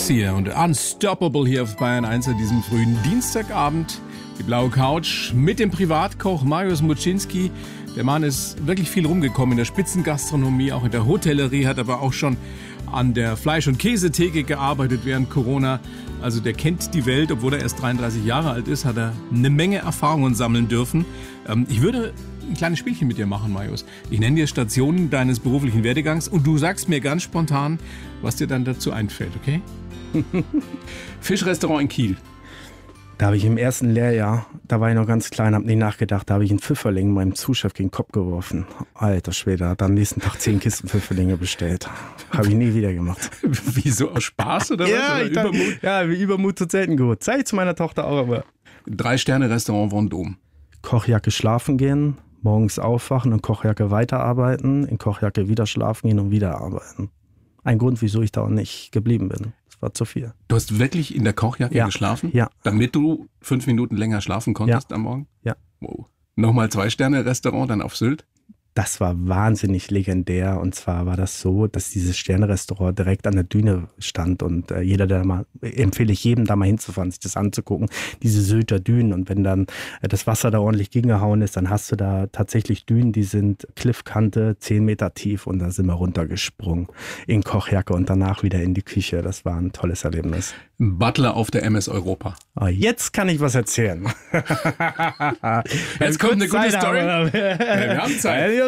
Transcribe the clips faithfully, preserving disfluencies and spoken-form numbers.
hier und Unstoppable hier auf Bayern eins an diesem frühen Dienstagabend. Die blaue Couch mit dem Privatkoch Mariusz Muczynski. Der Mann ist wirklich viel rumgekommen in der Spitzengastronomie, auch in der Hotellerie, hat aber auch schon an der Fleisch- und Käsetheke gearbeitet während Corona. Also der kennt die Welt, obwohl er erst dreiunddreißig Jahre alt ist, hat er eine Menge Erfahrungen sammeln dürfen. Ähm, ich würde ein kleines Spielchen mit dir machen, Mariusz. Ich nenne dir Stationen deines beruflichen Werdegangs und du sagst mir ganz spontan, was dir dann dazu einfällt, okay? Fischrestaurant in Kiel. Da habe ich im ersten Lehrjahr, da war ich noch ganz klein, habe nicht nachgedacht, da habe ich einen Pfifferling meinem Zuschef gegen den Kopf geworfen. Alter Schwede, hat am nächsten Tag zehn Kisten Pfifferlinge bestellt. Habe ich nie wieder gemacht. Wieso, aus Spaß oder ja, was? Oder dachte, Übermut? Ja, wie Übermut zu selten gut. Zeig ich zu meiner Tochter auch, aber... Drei-Sterne-Restaurant Vendôme. Kochjacke schlafen gehen, morgens aufwachen und Kochjacke weiterarbeiten, in Kochjacke wieder schlafen gehen und wieder arbeiten. Ein Grund, wieso ich da auch nicht geblieben bin. Das war zu viel. Du hast wirklich in der Kochjacke ja. geschlafen? Ja. Damit du fünf Minuten länger schlafen konntest ja. am Morgen? Ja. Wow. Nochmal Zwei-Sterne-Restaurant dann auf Sylt? Das war wahnsinnig legendär, und zwar war das so, dass dieses Sterne-Restaurant direkt an der Düne stand und äh, jeder, der mal, empfehle ich jedem, da mal hinzufahren, sich das anzugucken, diese Sylter Dünen, und wenn dann äh, das Wasser da ordentlich gegengehauen ist, dann hast du da tatsächlich Dünen, die sind Cliffkante, zehn Meter tief, und da sind wir runtergesprungen in Kochjacke und danach wieder in die Küche. Das war ein tolles Erlebnis. Butler auf der M S Europa. Oh, jetzt kann ich was erzählen. Jetzt kommt eine gute Story. Haben wir. Ja, wir haben Zeit.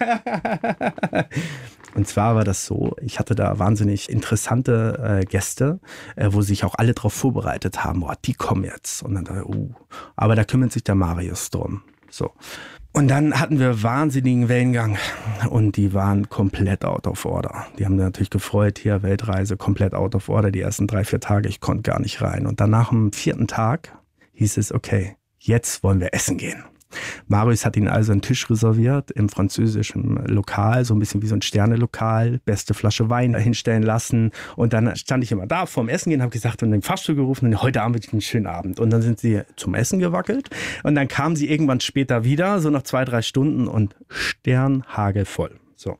Und zwar war das so, ich hatte da wahnsinnig interessante äh, Gäste, äh, wo sich auch alle darauf vorbereitet haben, boah, die kommen jetzt. Und dann, uh, aber da kümmert sich der Mariusz drum. So. Und dann hatten wir wahnsinnigen Wellengang und die waren komplett out of order. Die haben natürlich gefreut, hier Weltreise, komplett out of order, die ersten drei, vier Tage, ich konnte gar nicht rein. Und danach am vierten Tag hieß es, okay, jetzt wollen wir essen gehen. Mariusz hat ihnen also einen Tisch reserviert im französischen Lokal, so ein bisschen wie so ein Sterne-Lokal, beste Flasche Wein hinstellen lassen. Und dann stand ich immer da vorm Essen gehen, habe gesagt und den Fahrstuhl gerufen, und heute Abend wird einen schönen Abend. Und dann sind sie zum Essen gewackelt und dann kamen sie irgendwann später wieder, so nach zwei, drei Stunden, und sternhagelvoll. So.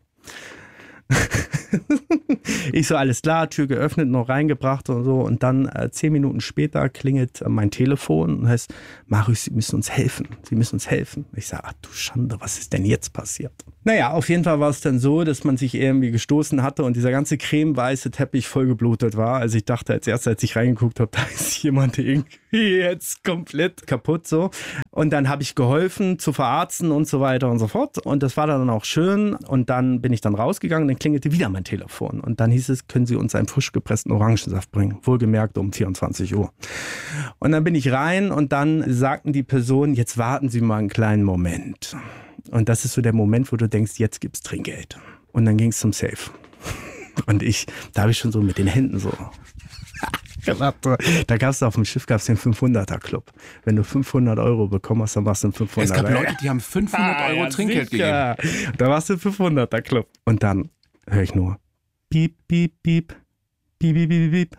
Ich so, alles klar, Tür geöffnet, noch reingebracht und so. Und dann äh, zehn Minuten später klingelt äh, mein Telefon und heißt, Mariusz, Sie müssen uns helfen. Sie müssen uns helfen. Ich sage, ach du Schande, was ist denn jetzt passiert? Naja, auf jeden Fall war es dann so, dass man sich irgendwie gestoßen hatte und dieser ganze cremeweiße Teppich vollgeblutet war. Also ich dachte als erstes, als ich reingeguckt habe, da ist jemand irgendwie jetzt komplett kaputt so. Und dann habe ich geholfen zu verarzten und so weiter und so fort. Und das war dann auch schön. Und dann bin ich dann rausgegangen, dann klingelte wieder mein Telefon. Und dann hieß es, können Sie uns einen frisch gepressten Orangensaft bringen? Wohlgemerkt um vierundzwanzig Uhr. Und dann bin ich rein und dann sagten die Personen, jetzt warten Sie mal einen kleinen Moment. Und das ist so der Moment, wo du denkst, jetzt gibt's Trinkgeld. Und dann ging es zum Safe. Und ich, da habe ich schon so mit den Händen so gemacht. Da gab es auf dem Schiff gab's den fünfhunderter Club. Wenn du fünfhundert Euro bekommen hast, dann warst du ein fünfhunderter. Es gab Leute, die haben fünfhundert Euro ah, ja, Trinkgeld sicher. gegeben. Da warst du ein fünfhunderter Club. Und dann höre ich nur piep, piep, piep, piep, piep, piep, piep.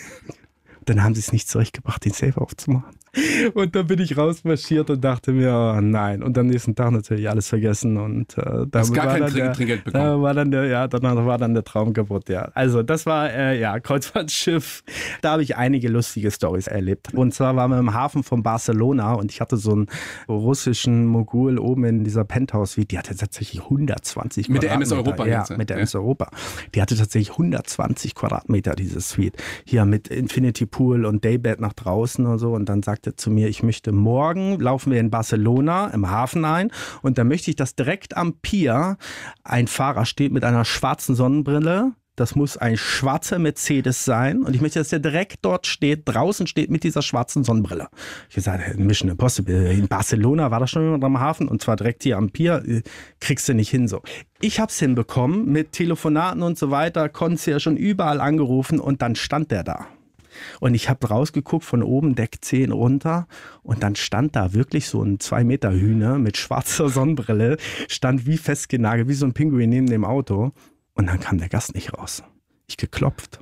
Dann haben sie es nicht zurechtgebracht, den Safe aufzumachen. Und dann bin ich rausmarschiert und dachte mir, oh nein. Und am nächsten Tag natürlich alles vergessen. Und äh, da gar war kein dann der, Trinkgeld bekommen. Da war dann der, ja, danach war dann der Traum kaputt, ja. Also das war, äh, ja, Kreuzfahrtschiff. Da habe ich einige lustige Storys erlebt. Und zwar waren wir im Hafen von Barcelona und ich hatte so einen russischen Mogul oben in dieser Penthouse-Suite. Die hatte tatsächlich hundertzwanzig mit Quadratmeter. Mit der M S Europa ja, jetzt, mit der ja. M S Europa. Die hatte tatsächlich hundertzwanzig Quadratmeter, diese Suite. Hier mit Infinity Pool und Daybed nach draußen und so. Und dann sagte er zu mir, ich möchte morgen, laufen wir in Barcelona im Hafen ein und da möchte ich, dass direkt am Pier ein Fahrer steht mit einer schwarzen Sonnenbrille. Das muss ein schwarzer Mercedes sein und ich möchte, dass der direkt dort steht, draußen steht mit dieser schwarzen Sonnenbrille. Ich gesagt, Mission Impossible. In Barcelona war das schon jemand am Hafen und zwar direkt hier am Pier. Kriegst du nicht hin so. Ich hab's hinbekommen mit Telefonaten und so weiter, konnte ja schon überall angerufen und dann stand der da. Und ich habe rausgeguckt von oben, Deck zehn runter und dann stand da wirklich so ein zwei Meter Hühner mit schwarzer Sonnenbrille, stand wie festgenagelt, wie so ein Pinguin neben dem Auto. Und dann kam der Gast nicht raus. Ich geklopft,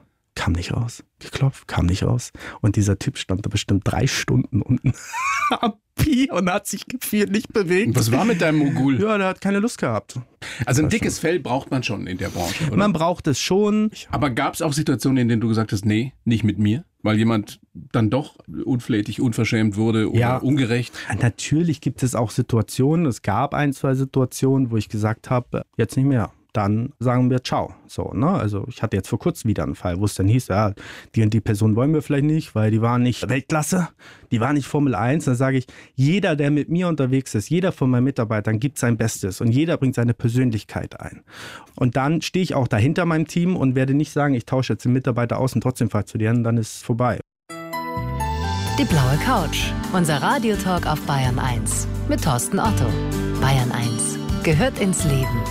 kam nicht raus. Geklopft, kam nicht raus. Und dieser Typ stand da bestimmt drei Stunden unten am Pier und hat sich gefühlt nicht bewegt. Und was war mit deinem Mogul? Ja, der hat keine Lust gehabt. Also ein dickes Fell braucht man schon in der Branche, oder? Man braucht es schon. Aber gab es auch Situationen, in denen du gesagt hast, nee, nicht mit mir? Weil jemand dann doch unflätig, unverschämt wurde oder ja, ungerecht? Natürlich gibt es auch Situationen. Es gab ein, zwei Situationen, wo ich gesagt habe, jetzt nicht mehr. Dann sagen wir ciao. So, ne? Also ich hatte jetzt vor kurzem wieder einen Fall, wo es dann hieß, ja, die und die Person wollen wir vielleicht nicht, weil die waren nicht Weltklasse, die waren nicht Formel eins. Dann sage ich, jeder, der mit mir unterwegs ist, jeder von meinen Mitarbeitern gibt sein Bestes und jeder bringt seine Persönlichkeit ein. Und dann stehe ich auch dahinter meinem Team und werde nicht sagen, ich tausche jetzt den Mitarbeiter aus und trotzdem fahr zu dir, und dann ist es vorbei. Die blaue Couch, unser Radiotalk auf Bayern eins mit Thorsten Otto. Bayern eins gehört ins Leben.